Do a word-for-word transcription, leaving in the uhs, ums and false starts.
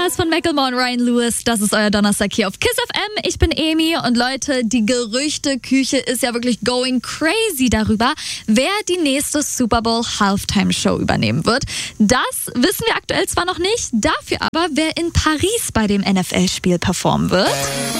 Das von Macklemore und Ryan Lewis, das ist euer Donnerstag hier auf Kiss F M. Ich bin Emi und Leute, die Gerüchteküche ist ja wirklich going crazy darüber, wer die nächste Super Bowl Halftime Show übernehmen wird. Das wissen wir aktuell zwar noch nicht, dafür aber, wer in Paris bei dem N F L-Spiel performen wird.